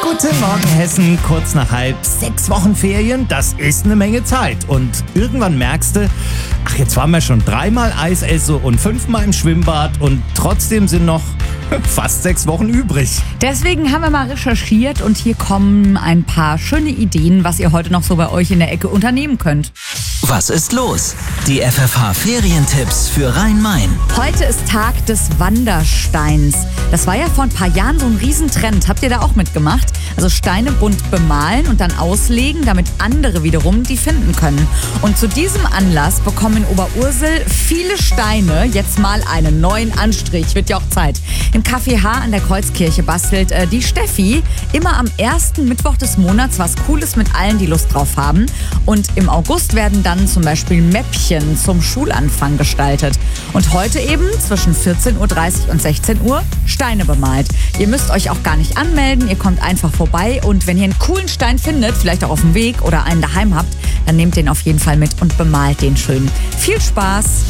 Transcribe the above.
Guten Morgen Hessen, kurz nach 5:30, 6 Wochen Ferien, das ist eine Menge Zeit. Und irgendwann merkst du, jetzt waren wir schon 3-mal Eis essen und 5-mal im Schwimmbad und trotzdem sind noch fast 6 Wochen übrig. Deswegen haben wir mal recherchiert und hier kommen ein paar schöne Ideen, was ihr heute noch so bei euch in der Ecke unternehmen könnt. Was ist los? Die FFH-Ferientipps für Rhein-Main. Heute ist Tag des Wandersteins. Das war ja vor ein paar Jahren so ein Riesentrend. Habt ihr da auch mitgemacht? Also Steine bunt bemalen und dann auslegen, damit andere wiederum die finden können. Und zu diesem Anlass bekommen in Oberursel viele Steine jetzt mal einen neuen Anstrich. Wird ja auch Zeit. Im Café H an der Kreuzkirche bastelt die Steffi immer am ersten Mittwoch des Monats was Cooles mit allen, die Lust drauf haben. Und im August werden dann zum Beispiel Mäppchen zum Schulanfang gestaltet. Und heute eben zwischen 14.30 Uhr und 16 Uhr Steine bemalt. Ihr müsst euch auch gar nicht anmelden, ihr kommt einfach vorbei und wenn ihr einen coolen Stein findet, vielleicht auch auf dem Weg oder einen daheim habt, dann nehmt den auf jeden Fall mit und bemalt den schön. Viel Spaß!